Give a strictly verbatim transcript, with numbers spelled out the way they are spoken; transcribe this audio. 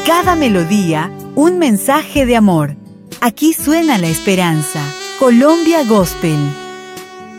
cada melodía, un mensaje de amor. Aquí suena la esperanza. Colombia Gospel.